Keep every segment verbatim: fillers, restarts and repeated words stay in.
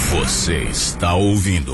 Você está ouvindo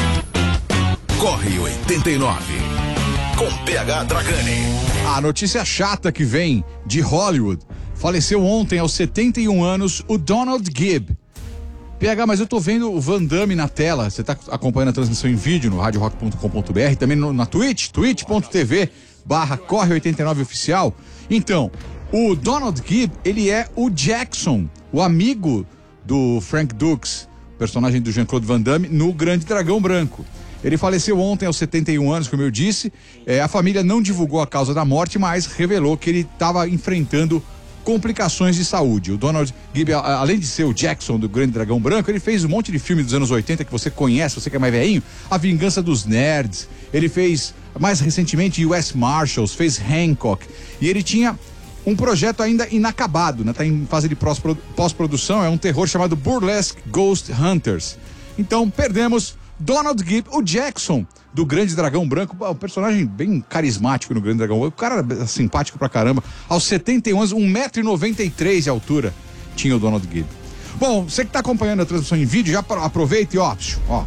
Corre oitenta e nove com P H Dragani. A notícia chata que vem de Hollywood. Faleceu ontem aos setenta e um anos o Donald Gibb. P H, mas eu tô vendo o Van Damme na tela. Você tá acompanhando a transmissão em vídeo no radio rock ponto com ponto b r, também no, na Twitch, twitch ponto t v barra corre oitenta e nove oficial. Então, o Donald Gibb, ele é o Jackson, o amigo do Frank Dux, personagem do Jean-Claude Van Damme, no Grande Dragão Branco. Ele faleceu ontem aos setenta e um anos, como eu disse. É, a família não divulgou a causa da morte, mas revelou que ele estava enfrentando complicações de saúde. O Donald Gibb, além de ser o Jackson do Grande Dragão Branco, ele fez um monte de filme dos anos oitenta que você conhece, você que é mais velhinho. A Vingança dos Nerds. Ele fez, mais recentemente, U S Marshals, fez Hancock. E ele tinha um projeto ainda inacabado, né? Tá em fase de pós-produção, é um terror chamado Burlesque Ghost Hunters. Então, perdemos Donald Gibb, o Jackson do Grande Dragão Branco, um personagem bem carismático no Grande Dragão Branco, o cara era simpático pra caramba. Aos setenta e um anos, um metro e noventa e três de altura tinha o Donald Gibb. Bom, você que tá acompanhando a transmissão em vídeo, já aproveita e ó, ó.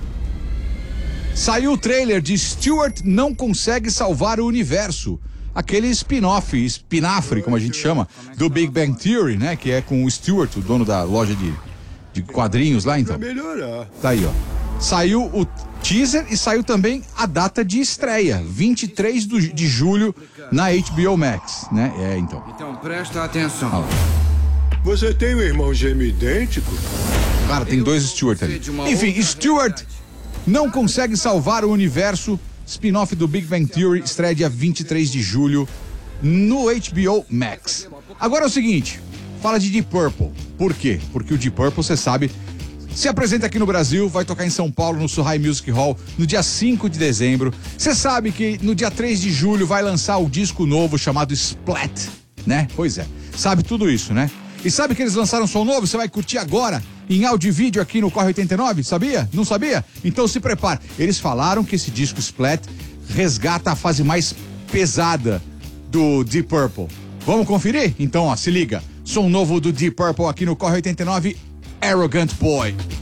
Saiu o trailer de Stewart Não Consegue Salvar o Universo. Aquele spin-off, espinafre, como a gente chama, do Big Bang Theory, né? Que é com o Stewart, o dono da loja de, de quadrinhos lá, então. Vai melhorar. Tá aí, ó. Saiu o teaser e saiu também a data de estreia, vinte e três de julho na H B O Max, né? É, então. Então presta atenção. Ah. Você tem um irmão gêmeo idêntico? Cara, tem dois Stewart ali. Enfim, Stewart Não Consegue Salvar o Universo, spin-off do Big Bang Theory, estreia dia vinte e três de julho no H B O Max. Agora é o seguinte, fala de Deep Purple. Por quê? Porque o Deep Purple, você sabe, se apresenta aqui no Brasil, vai tocar em São Paulo, no Suhai Music Hall, no dia cinco de dezembro. Você sabe que no dia três de julho vai lançar o disco novo chamado Splat, né? Pois é, sabe tudo isso, né? E sabe que eles lançaram som novo? Você vai curtir agora, em áudio e vídeo aqui no Corre oitenta e nove, sabia? Não sabia? Então se prepare. Eles falaram que esse disco Splat resgata a fase mais pesada do Deep Purple. Vamos conferir? Então, ó, se liga. Som novo do Deep Purple aqui no Corre oitenta e nove, Arrogant Boy.